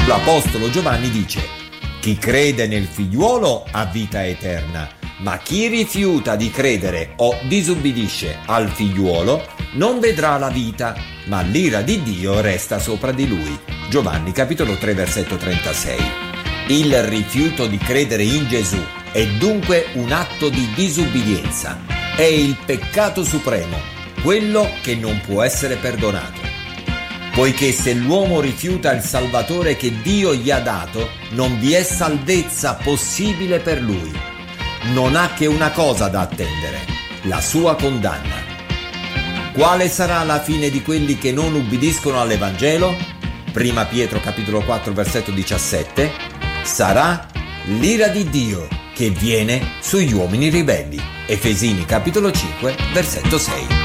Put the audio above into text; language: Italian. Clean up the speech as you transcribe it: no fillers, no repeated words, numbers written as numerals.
L'Apostolo Giovanni dice: chi crede nel figliuolo ha vita eterna, ma chi rifiuta di credere o disubbidisce al figliuolo non vedrà la vita, ma l'ira di Dio resta sopra di lui. Giovanni capitolo 3 versetto 36. Il rifiuto di credere in Gesù è dunque un atto di disubbidienza. È il peccato supremo, quello che non può essere perdonato. Poiché se l'uomo rifiuta il Salvatore che Dio gli ha dato, non vi è salvezza possibile per lui. Non ha che una cosa da attendere: la sua condanna. Quale sarà la fine di quelli che non ubbidiscono all'Evangelo? Prima Pietro capitolo 4 versetto 17. Sarà l'ira di Dio che viene sugli uomini ribelli. Efesini capitolo 5 versetto 6.